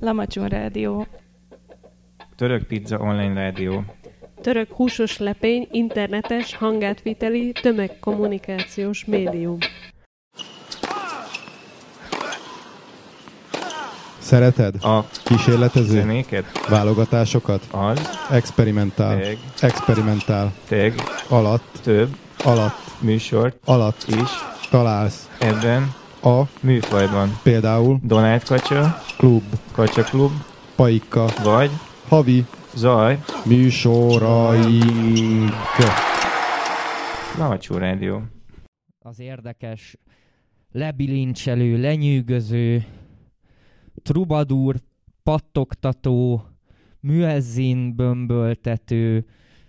Lamacson Rádió. Török Pizza Online Rádió. Török húsos lepény internetes hangátviteli tömegkommunikációs médium. Szereted? A kísérletező? zenéket? Válogatásokat? Az. Experimentál. Teg. Experimentál. Teg. Alatt. Több. Alatt. Műsort. Alatt. Is. Találsz. Ebben. A. Műfajban. Például. Donát Kacsa. Klub. Kacsa Klub. Paika. Vagy. Havi. Zaj. Műsoraink. Lamacson Rádió. Az érdekes, lebilincselő, lenyűgöző, trubadúr, pattogtató, müezzin bömböltető,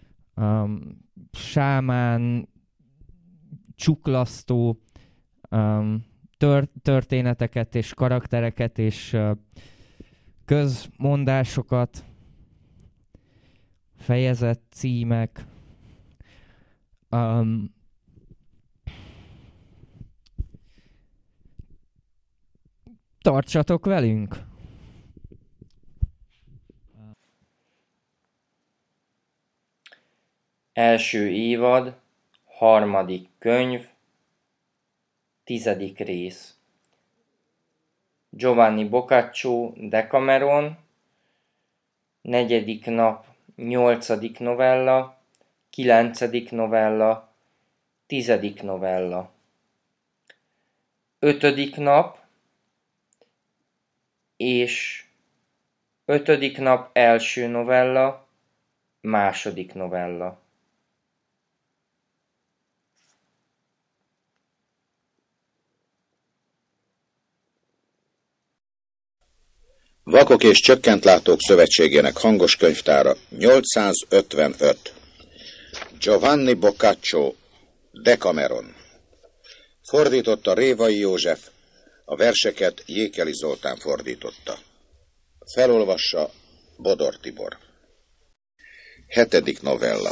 sámán, csuklasztó történeteket és karaktereket és közmondásokat, fejezet címek, tartsatok velünk! Első évad, harmadik könyv, 10. rész. Giovanni Boccaccio Decameron, 4. nap, 8. novella, 9. novella, 10. novella. 5. nap és 5. nap első novella, második novella. Vakok és Csökkentlátók Szövetségének hangos könyvtára 855. Giovanni Boccaccio Decameron. Fordította Révai József, a verseket Jékeli Zoltán fordította. Felolvassa Bodor Tibor. 7. novella.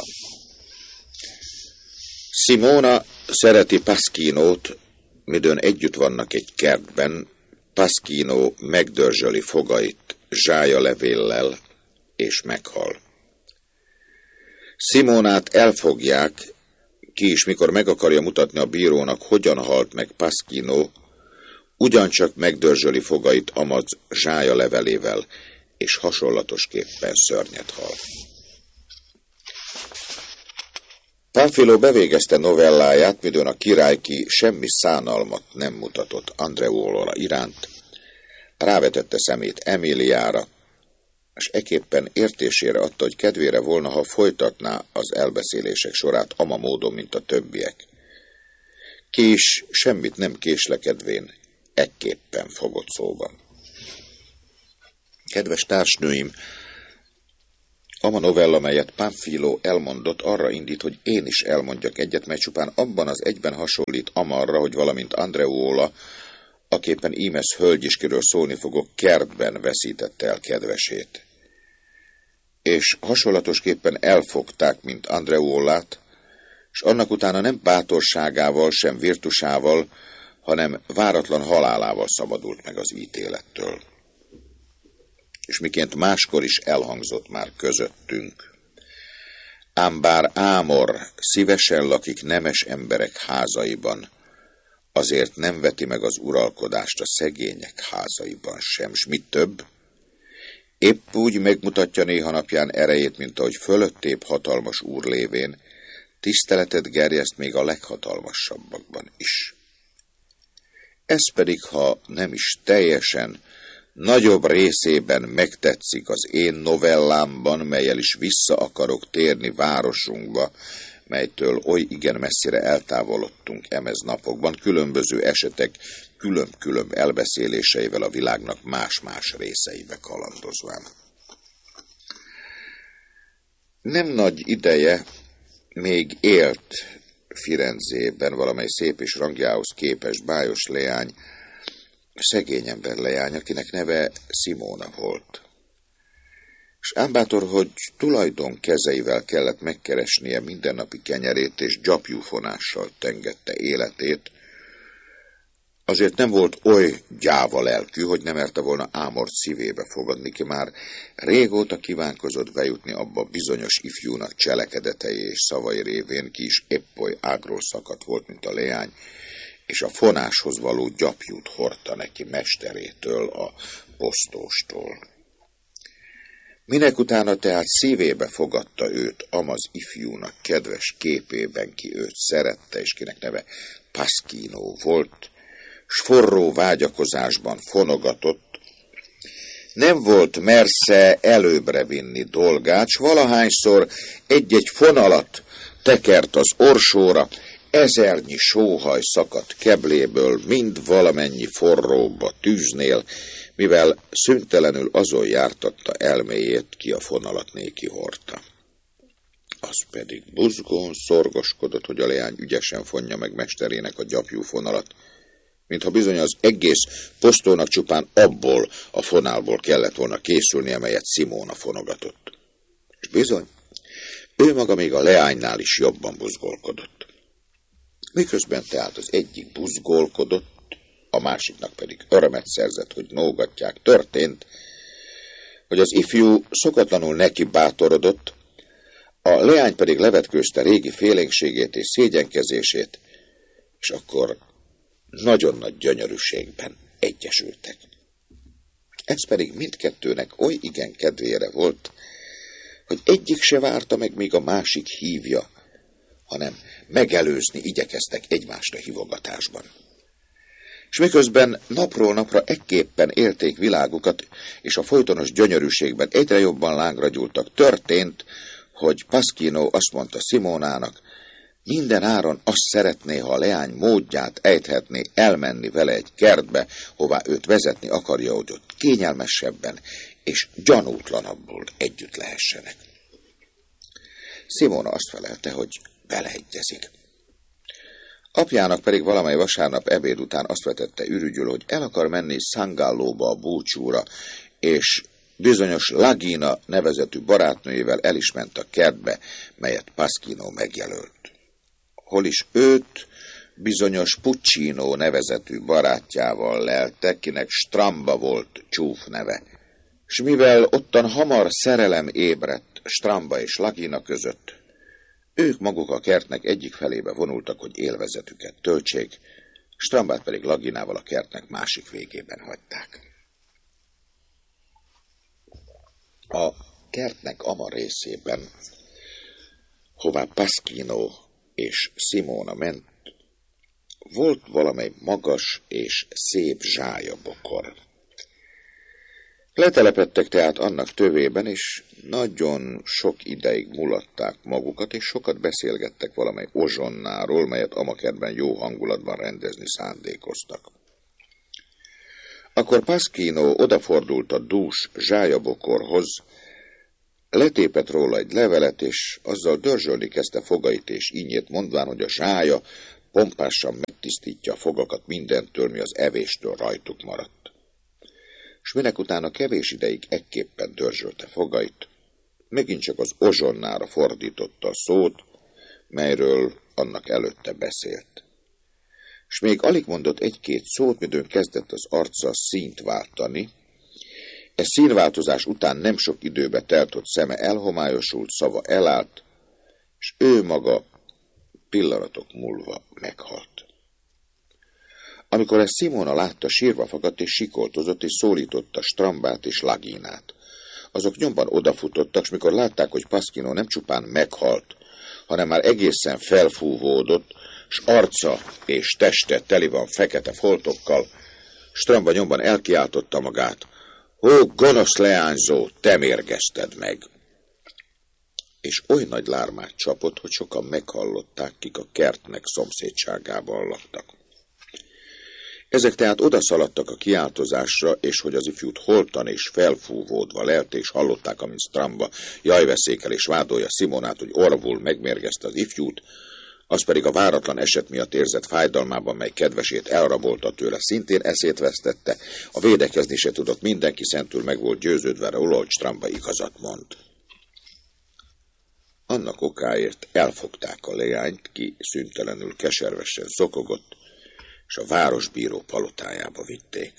Simona szereti Pasquinót, midőn együtt vannak egy kertben. Pasquino megdörzsöli fogait zsájalevéllel, és meghal. Simonát elfogják, ki is mikor meg akarja mutatni a bírónak, hogyan halt meg Pasquino, ugyancsak megdörzsöli fogait amaz zsájalevelével, és hasonlatosképpen szörnyet hal. Pánfilo bevégezte novelláját, midőn a királyki semmi szánalmat nem mutatott Andreola iránt, rávetette szemét Emiliára, és eképpen értésére adta, hogy kedvére volna, ha folytatná az elbeszélések sorát ama módon, mint a többiek. Ki is semmit nem késlekedvén ekképpen fogott szóban. Kedves társnőim, ama novella, melyet Pánfilo elmondott, arra indít, hogy én is elmondjak egyet, mely csupán abban az egyben hasonlít amarra, hogy valamint Andreola, aképpen ímez hölgyiskiről szólni fogok, kertben veszítette el kedvesét. És hasonlatosképpen elfogták, mint Andreolát, és annak utána nem bátorságával, sem virtusával, hanem váratlan halálával szabadult meg az ítélettől. És miként máskor is elhangzott már közöttünk. Ám bár Ámor szívesen lakik nemes emberek házaiban, azért nem veti meg az uralkodást a szegények házaiban sem, s mit több, épp úgy megmutatja néha napján erejét, mint ahogy fölöttébb hatalmas úr lévén, tiszteletet gerjeszt még a leghatalmasabbakban is. Ez pedig, ha nem is teljesen, nagyobb részében megtetszik az én novellámban, melyel is vissza akarok térni városunkba, melytől oly igen messzire eltávolodtunk emez napokban, különböző esetek külön-külön elbeszéléseivel a világnak más-más részeibe kalandozván. Nem nagy ideje még élt Firenzében valamely szép és rangjához képes bájos leány, szegény ember leány, akinek neve Simona volt. És ámbátor, hogy tulajdon kezeivel kellett megkeresnie mindennapi kenyerét, és gyapjúfonással tengette életét, azért nem volt oly gyáva lelkű, hogy nem merte volna Ámort szívébe fogadni, ki már régóta kívánkozott bejutni abba bizonyos ifjúnak cselekedetei és szavai révén, ki is épp oly ágról szakadt volt, mint a leány, és a fonáshoz való gyapjút hordta neki mesterétől, a posztóstól. Minek utána tehát szívébe fogadta őt amaz ifjúnak kedves képében, ki őt szerette, és kinek neve Pasquino volt, s forró vágyakozásban fonogatott, nem volt mersze előbbre vinni dolgát, s valahányszor egy-egy fonalat tekert az orsóra, ezernyi sóhaj szakadt kebléből, mind valamennyi forróba tűznél, mivel szüntelenül azon jártatta elméjét, ki a fonalat néki hordta. Az pedig buzgón szorgoskodott, hogy a leány ügyesen fonja meg mesterének a gyapjú fonalat, mintha bizony az egész posztónak csupán abból a fonálból kellett volna készülnie, melyet Simóna fonogatott. És bizony, ő maga még a leánynál is jobban buzgolkodott. Miközben tehát az egyik buzgolkodott, a másiknak pedig örömet szerzett, hogy nógatják, történt, hogy az ifjú szokatlanul neki bátorodott, a leány pedig levetkőzte régi félénkségét és szégyenkezését, és akkor nagyon nagy gyönyörűségben egyesültek. Ez pedig mindkettőnek oly igen kedvére volt, hogy egyik se várta meg, míg a másik hívja, hanem megelőzni igyekeztek egymást a hívogatásban. És miközben napról napra ekképpen élték világukat, és a folytonos gyönyörűségben egyre jobban lángra gyúltak, történt, hogy Pasquino azt mondta Simónának, minden áron azt szeretné, ha a leány módját ejthetné elmenni vele egy kertbe, hová őt vezetni akarja, hogy ott kényelmesebben és gyanútlanabbul együtt lehessenek. Simóna azt felelte, hogy beleegyezik. Apjának pedig valamely vasárnap ebéd után azt vetette ürügyül, hogy el akar menni Sangallóba a búcsúra, és bizonyos Lagina nevezetű barátnőjével el is ment a kertbe, melyet Pasquino megjelölt. Hol is őt bizonyos Puccino nevezetű barátjával lelte, kinek Stramba volt csúf neve. S mivel ottan hamar szerelem ébredt Stramba és Lagina között, ők maguk a kertnek egyik felébe vonultak, hogy élvezetüket töltsék, Strambát pedig Laginával a kertnek másik végében hagyták. A kertnek ama részében, hová Pasquino és Simóna ment, volt valamely magas és szép zsályabokor. Letelepedtek tehát annak tövében, és nagyon sok ideig mulatták magukat, és sokat beszélgettek valamely ozsonnáról, melyet amakertben jó hangulatban rendezni szándékoztak. Akkor Pasquino odafordult a dús zsályabokorhoz, letépett róla egy levelet, és azzal dörzsölni kezdte fogait és ínyét, mondván, hogy a zsája pompásan megtisztítja a fogakat mindentől, mi az evéstől rajtuk maradt. S minek utána kevés ideig ekképpen dörzsölte fogait, megint csak az ozsonnára fordította a szót, melyről annak előtte beszélt. S még alig mondott egy-két szót, midőn kezdett az arca színt váltani. E színváltozás után nem sok időbe telt, hogy szeme elhomályosult, szava elállt, és ő maga pillanatok múlva meghalt. Amikor ezt Simóna látta, sírva fakadt és sikoltozott, és szólította Strambát és Laginát. Azok nyomban odafutottak, s mikor látták, hogy Pasquino nem csupán meghalt, hanem már egészen felfúvódott, s arca és teste teli van fekete foltokkal, Stramba nyomban elkiáltotta magát, ó, gonosz leányzó, te mérgezted meg! És oly nagy lármát csapott, hogy sokan meghallották, kik a kertnek szomszédságában laktak. Ezek tehát odaszaladtak a kiáltozásra, és hogy az ifjút holtan és felfúvódva lelte, és hallották, amint Stramba jajveszékel és vádolja Simónát, hogy orvul megmérgezte az ifjút, az pedig a váratlan eset miatt érzett fájdalmában, mely kedvesét elrabolta tőle, szintén eszét vesztette, a védekezni se tudott, mindenki szentül meg volt győződve róla, hogy Stramba igazat mond. Annak okáért elfogták a leányt, ki szüntelenül keservesen szokogott, és a városbíró palotájába vitték.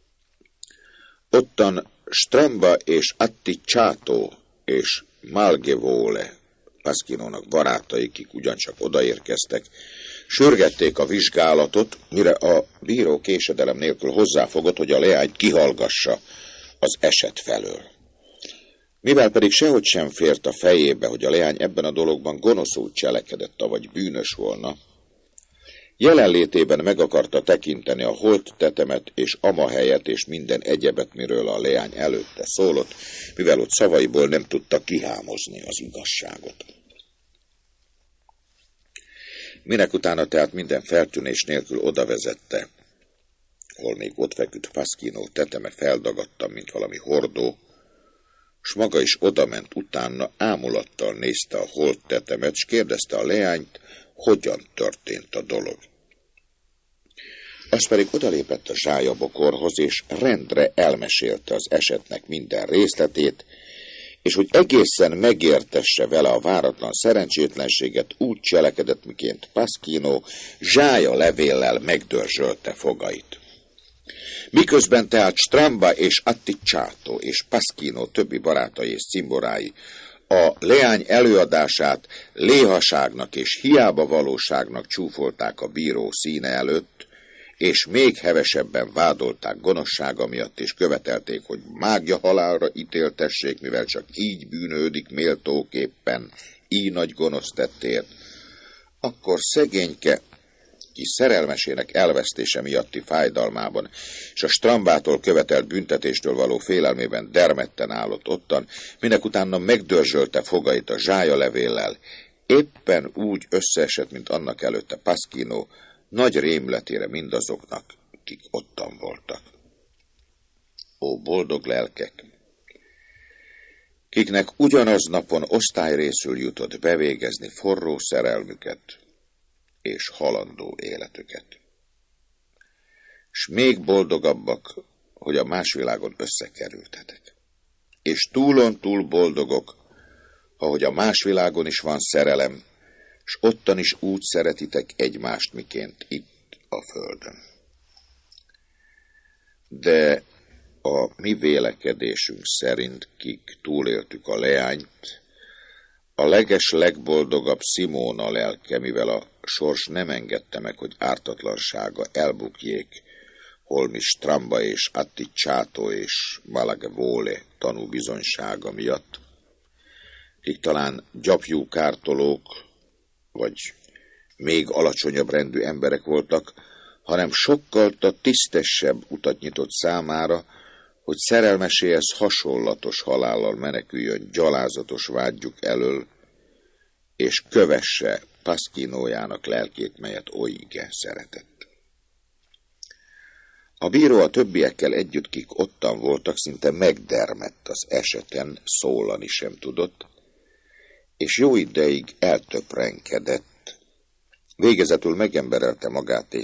Ottan Stramba és Atticsato és Malgevole, Pasquinónak barátai, kik ugyancsak odaérkeztek, sürgették a vizsgálatot, mire a bíró késedelem nélkül hozzáfogott, hogy a leányt kihallgassa az eset felől. Mivel pedig sehogy sem fért a fejébe, hogy a leány ebben a dologban gonoszul cselekedett, avagy bűnös volna, jelenlétében meg akarta tekinteni a holttetemet és amahelyet és minden egyebet, miről a leány előtte szólott, mivel ott szavaiból nem tudta kihámozni az igazságot. Minek utána tehát minden feltűnés nélkül odavezette, hol még ott feküdt Pasquino teteme feldagadta, mint valami hordó, s maga is odament utána, ámulattal nézte a holttetemet, s kérdezte a leányt, hogyan történt a dolog. Az pedig odalépett a zsájabokorhoz, és rendre elmesélte az esetnek minden részletét, és hogy egészen megértesse vele a váratlan szerencsétlenséget, úgy cselekedett, miként Pasquino zsája levéllel megdörzsölte fogait. Miközben tehát Stramba és Atticsato és Pasquino többi barátai és cimborái a leány előadását léhaságnak és hiába valóságnak csúfolták a bíró színe előtt, és még hevesebben vádolták gonoszsága miatt, és követelték, hogy mágja halálra ítéltessék, mivel csak így bűnődik méltóképpen, így nagy gonosz tettért, akkor szegényke, ki szerelmesének elvesztése miatti fájdalmában, és a Strambától követelt büntetéstől való félelmében dermedten állott ottan, minek utána megdörzsölte fogait a zsájalevéllel, éppen úgy összeesett, mint annak előtte Pasquino, nagy rémletére mindazoknak, kik ottan voltak. Ó, boldog lelkek! Kiknek ugyanaz napon osztályrészül jutott bevégezni forró szerelmüket és halandó életüket. S még boldogabbak, hogy a más világon összekerültetek. És túlon túl boldogok, ahogy a más világon is van szerelem, s ottan is úgy szeretitek egymást, miként itt a földön. De a mi vélekedésünk szerint, kik túléltük a leányt, a legboldogabb Simóna lelke, mivel a sors nem engedte meg, hogy ártatlansága elbukjék, holmi Stramba és Atticsato és Malagevole tanúbizonysága miatt, kik talán gyapjú kártolók, vagy még alacsonyabb rendű emberek voltak, hanem sokkal tisztesebb utat nyitott számára, hogy szerelmeséhez hasonlatos halállal meneküljön gyalázatos vágyjuk elől, és kövesse Pasquinójának lelkét, melyet oly igen szeretett. A bíró a többiekkel együtt, kik ottan voltak, szinte megdermedt az eseten, szólani sem tudott, és jó ideig eltöprenkedett, végezetül megemberelte magát, és